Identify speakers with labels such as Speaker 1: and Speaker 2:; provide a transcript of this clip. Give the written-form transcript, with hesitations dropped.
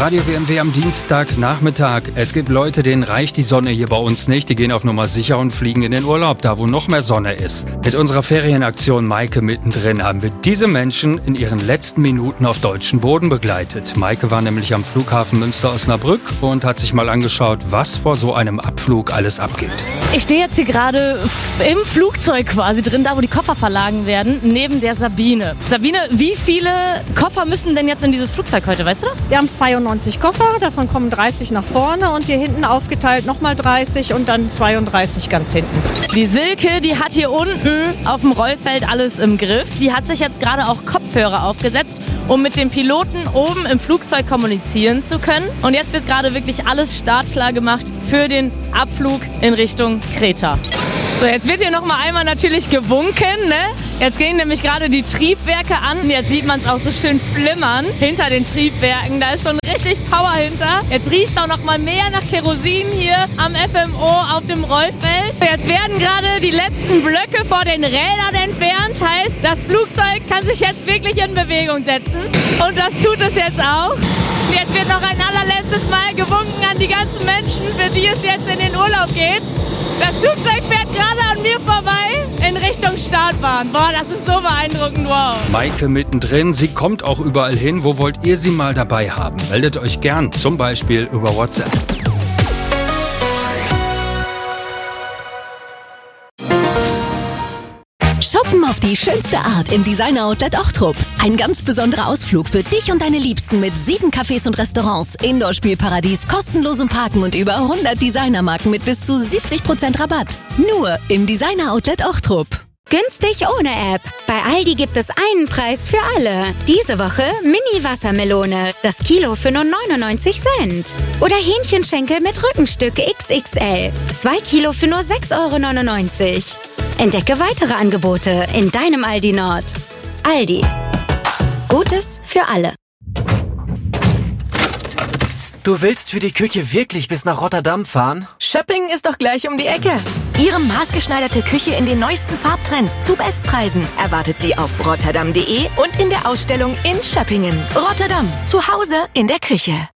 Speaker 1: Radio WMW am Dienstagnachmittag. Es gibt Leute, denen reicht die Sonne hier bei uns nicht. Die gehen auf Nummer sicher und fliegen in den Urlaub, da wo noch mehr Sonne ist. Mit unserer Ferienaktion Maike mittendrin haben wir diese Menschen in ihren letzten Minuten auf deutschem Boden begleitet. Maike war nämlich am Flughafen Münster-Osnabrück und hat sich mal angeschaut, was vor so einem Abflug alles abgeht.
Speaker 2: Ich stehe jetzt hier gerade im Flugzeug quasi drin, da wo die Koffer verladen werden, neben der Sabine. Sabine, wie viele Koffer müssen denn jetzt in dieses Flugzeug heute, weißt du das?
Speaker 3: Wir haben 92 Koffer, davon kommen 30 nach vorne und hier hinten aufgeteilt nochmal 30 und dann 32 ganz hinten.
Speaker 2: Die Silke, die hat hier unten auf dem Rollfeld alles im Griff. Die hat sich jetzt gerade auch Kopfhörer aufgesetzt, um mit dem Piloten oben im Flugzeug kommunizieren zu können. Und jetzt wird gerade wirklich alles startklar gemacht für den Abflug in Richtung Kreta. So, jetzt wird hier noch mal einmal natürlich gewunken, ne? Jetzt gehen nämlich gerade die Triebwerke an. Jetzt sieht man es auch so schön flimmern hinter den Triebwerken. Da ist schon richtig Power hinter. Jetzt riecht es auch noch mal mehr nach Kerosin hier am FMO auf dem Rollfeld. Jetzt werden gerade die letzten Blöcke vor den Rädern entfernt. Heißt, das Flugzeug kann sich jetzt wirklich in Bewegung setzen. Und das tut es jetzt auch. Jetzt wird noch ein allerletztes Mal gewunken an die ganzen Menschen, für die es jetzt in den Urlaub geht. Das Flugzeug fährt gerade an mir vorbei in Richtung Startbahn. Boah, das ist so beeindruckend, wow.
Speaker 1: Maike mittendrin, sie kommt auch überall hin. Wo wollt ihr sie mal dabei haben? Meldet euch gern, zum Beispiel über WhatsApp.
Speaker 4: Shoppen auf die schönste Art im Designer-Outlet Ochtrup. Ein ganz besonderer Ausflug für dich und deine Liebsten mit 7 Cafés und Restaurants, Indoor-Spielparadies, kostenlosem Parken und über 100 Designermarken mit bis zu 70% Rabatt. Nur im Designer-Outlet Ochtrup.
Speaker 5: Günstig ohne App. Bei Aldi gibt es einen Preis für alle. Diese Woche Mini-Wassermelone. Das Kilo für nur 99 Cent. Oder Hähnchenschenkel mit Rückenstück XXL. 2 Kilo für nur 6,99 €. Entdecke weitere Angebote in deinem Aldi Nord. Aldi. Gutes für alle.
Speaker 6: Du willst für die Küche wirklich bis nach Rotterdam fahren?
Speaker 7: Shopping ist doch gleich um die Ecke. Ihre maßgeschneiderte Küche in den neuesten Farbtrends zu Bestpreisen erwartet sie auf rotterdam.de und in der Ausstellung in Schöppingen. Rotterdam, zu Hause in der Küche.